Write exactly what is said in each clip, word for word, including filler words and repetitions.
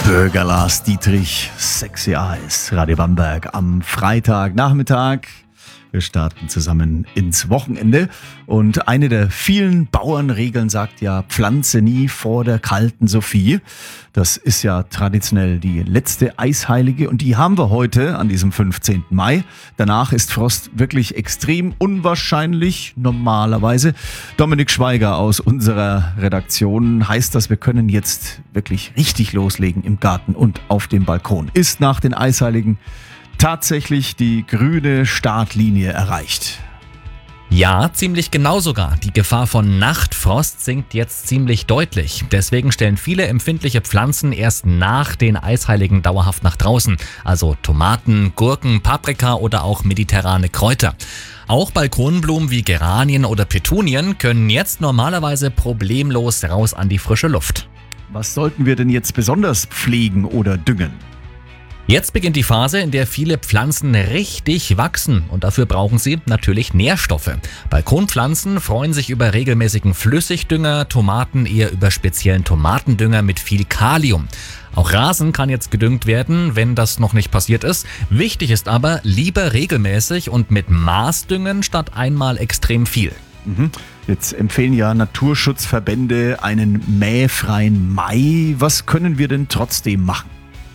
Bürger Lars Dietrich, Sexy Eyes, Radio Bamberg am Freitagnachmittag. Wir starten zusammen ins Wochenende und eine der vielen Bauernregeln sagt ja, pflanze nie vor der kalten Sophie. Das ist ja traditionell die letzte Eisheilige und die haben wir heute an diesem fünfzehnten Mai. Danach ist Frost wirklich extrem unwahrscheinlich, normalerweise. Dominik Schweiger aus unserer Redaktion heißt das, wir können jetzt wirklich richtig loslegen im Garten und auf dem Balkon. Ist nach den Eisheiligen tatsächlich die grüne Startlinie erreicht? Ja, ziemlich genau sogar. Die Gefahr von Nachtfrost sinkt jetzt ziemlich deutlich. Deswegen stellen viele empfindliche Pflanzen erst nach den Eisheiligen dauerhaft nach draußen. Also Tomaten, Gurken, Paprika oder auch mediterrane Kräuter. Auch Balkonblumen wie Geranien oder Petunien können jetzt normalerweise problemlos raus an die frische Luft. Was sollten wir denn jetzt besonders pflegen oder düngen? Jetzt beginnt die Phase, in der viele Pflanzen richtig wachsen und dafür brauchen sie natürlich Nährstoffe. Balkonpflanzen freuen sich über regelmäßigen Flüssigdünger, Tomaten eher über speziellen Tomatendünger mit viel Kalium. Auch Rasen kann jetzt gedüngt werden, wenn das noch nicht passiert ist. Wichtig ist aber, lieber regelmäßig und mit Maß düngen statt einmal extrem viel. Mhm. Jetzt empfehlen ja Naturschutzverbände einen mähfreien Mai. Was können wir denn trotzdem machen?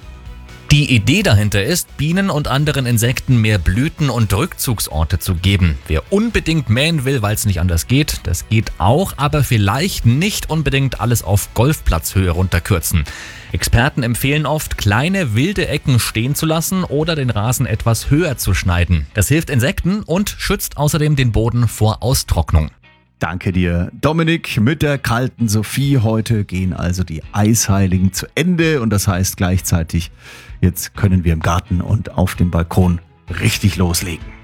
Die Idee dahinter ist, Bienen und anderen Insekten mehr Blüten und Rückzugsorte zu geben. Wer unbedingt mähen will, weil es nicht anders geht, das geht auch, aber vielleicht nicht unbedingt alles auf Golfplatzhöhe runterkürzen. Experten empfehlen oft, kleine wilde Ecken stehen zu lassen oder den Rasen etwas höher zu schneiden. Das hilft Insekten und schützt außerdem den Boden vor Austrocknung. Danke dir, Dominik. Mit der kalten Sophie heute gehen also die Eisheiligen zu Ende und das heißt gleichzeitig, jetzt können wir im Garten und auf dem Balkon richtig loslegen.